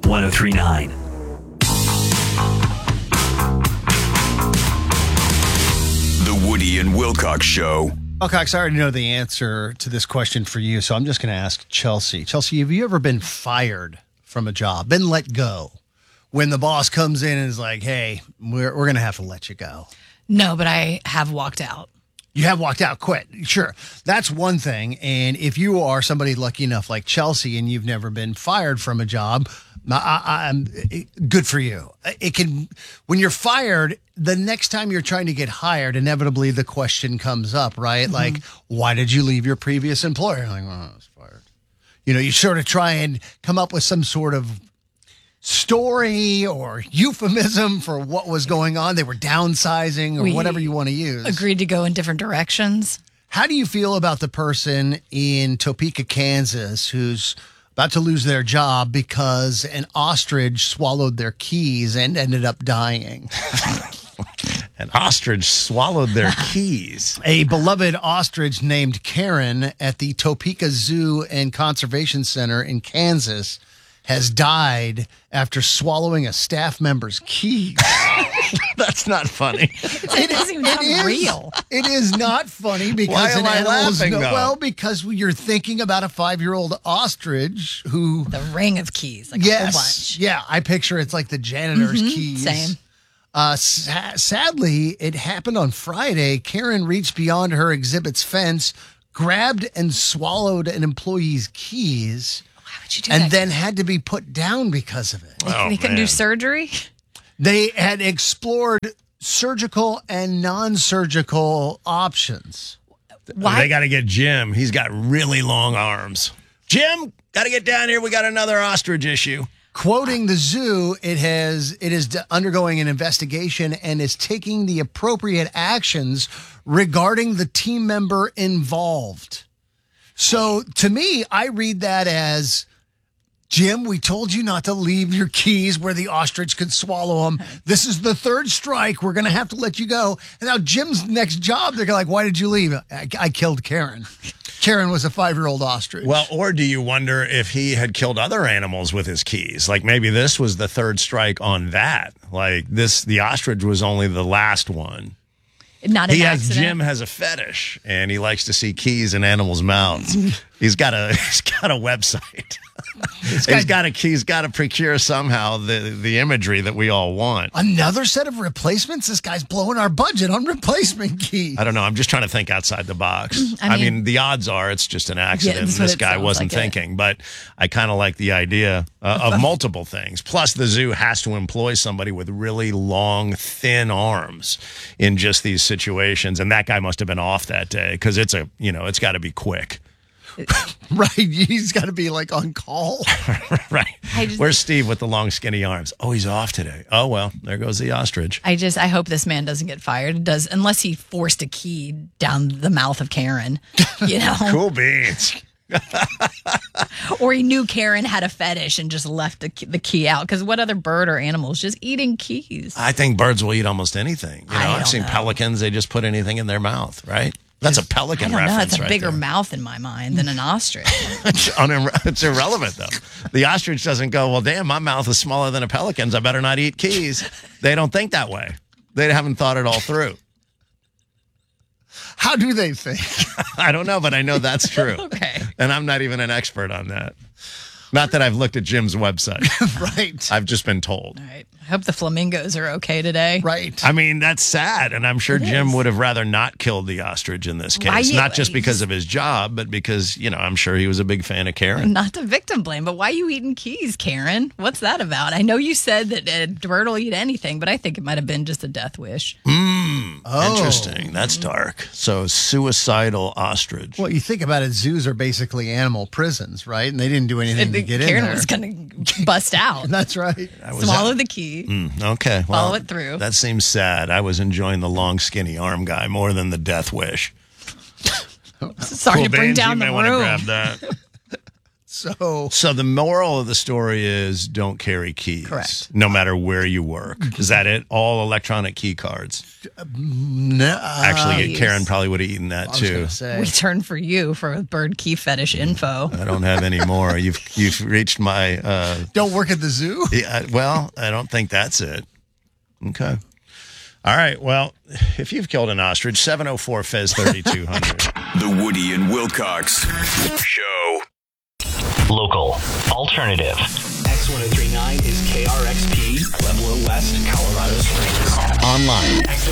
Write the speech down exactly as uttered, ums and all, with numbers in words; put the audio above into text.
one oh three point nine. The Woody and Wilcox Show. Wilcox, I already know the answer to this question for you, so I'm just going to ask Chelsea. Chelsea, have you ever been fired from a job, been let go, when the boss comes in and is like, hey, we're, we're going to have to let you go? No, but I have walked out. You have walked out, quit. Sure. That's one thing. And if you are somebody lucky enough like Chelsea and you've never been fired from a job, I, I, I'm good for you. It can, when you're fired, the next time you're trying to get hired, inevitably the question comes up, right? Mm-hmm. Like, why did you leave your previous employer? Like, well, I was fired. You know, you sort of try and come up with some sort of story or euphemism for what was going on. They were downsizing or we whatever you want to use. Agreed to go in different directions. How do you feel about the person in Topeka, Kansas, who's about to lose their job because an ostrich swallowed their keys and ended up dying? An ostrich swallowed their keys. A beloved ostrich named Karen at the Topeka Zoo and Conservation Center in Kansas has died after swallowing a staff member's keys. That's not funny. It doesn't even sound real. It is not funny because Why am an I animal's laughing, no, though? well, because you're thinking about a five-year-old ostrich who The ring of keys, like a whole yes, bunch. yeah, I picture it's like the janitor's Mhm, keys. same. Uh, sa- sadly, it happened on Friday. Karen reached beyond her exhibit's fence, grabbed and swallowed an employee's keys, Why would you do and that? then had to be put down because of it. Oh, they couldn't do man. surgery? They had explored surgical and non-surgical options. Why? They got to get Jim. He's got really long arms. Jim, got to get down here. We got another ostrich issue. Quoting the zoo, it has it is undergoing an investigation and is taking the appropriate actions regarding the team member involved. So to me, I read that as, Jim, we told you not to leave your keys where the ostrich could swallow them. This is the third strike. We're going to have to let you go. And now Jim's next job, they're like, why did you leave? I, I killed Karen. Karen was a five-year-old ostrich. Well, or do you wonder if he had killed other animals with his keys? Like maybe this was the third strike on that. Like this, the ostrich was only the last one. Not an He has accident. Jim has a fetish, and he likes to see keys in animals' mouths. He's got a he's got a website. he's got to he's got to procure somehow the the imagery that we all want. Another set of replacements? This guy's blowing our budget on replacement keys. I don't know. I'm just trying to think outside the box. I I mean, mean- the odds are it's just an accident. that's and what this it guy sounds wasn't like it. thinking, but I kind of like the idea uh, of multiple things. Plus, the zoo has to employ somebody with really long, thin arms in just these situations, and that guy must have been off that day because it's a you know it's got to be quick. Right. He's got to be like on call. Right. I just- Where's Steve with the long, skinny arms? Oh, he's off today. Oh, well, there goes the ostrich. I just, I hope this man doesn't get fired. It does, unless he forced a key down the mouth of Karen, you know? Cool beans. Or he knew Karen had a fetish and just left the, the key out. Because what other bird or animal is just eating keys? I think birds will eat almost anything. You know, I I've don't seen know. pelicans, they just put anything in their mouth, right? That's a I pelican don't know. reference It's a right bigger there. mouth in my mind than an ostrich. It's, unir- it's irrelevant, though. The ostrich doesn't go, well, damn, my mouth is smaller than a pelican's. I better not eat keys. They don't think that way. They haven't thought it all through. How do they think? I don't know, but I know that's true. Okay. And I'm not even an expert on that. Not that I've looked at Jim's website. Right. I've just been told. All right. I hope the flamingos are okay today. Right. I mean, that's sad, and I'm sure It Jim is. would have rather not killed the ostrich in this Why case. you- Not just because of his job, but because, you know, I'm sure he was a big fan of Karen. Not to victim blame, but why are you eating keys, Karen? What's that about? I know you said that a bird will eat anything, but I think it might have been just a death wish. Oh. Interesting. That's dark. So, suicidal ostrich. Well, you think about it, zoos are basically animal prisons, right? And they didn't do anything And to get Karen in there. was going to bust out. That's right. was Swallow that- the key. Mm, okay. Follow well, it through. That seems sad. I was enjoying the long, skinny arm guy more than the death wish. Sorry Cool to bring beans, down you the may want to room. grab that. So, So the moral of the story is don't carry keys. Correct. No matter where you work. Is that it? All electronic key cards. no, Actually, Keys. Karen probably would have eaten that I was too. gonna say. We turn for you for bird key fetish info. I don't have any more. You've you've reached my. Uh, Don't work at the zoo. yeah, well, I don't think that's it. Okay. All right. Well, if you've killed an ostrich, seven oh four Fez thirty-two hundred. The Woody and Wilcox Show. Local. Alternative. X one oh three point nine is K R X P, Pueblo West, Colorado Springs. Online.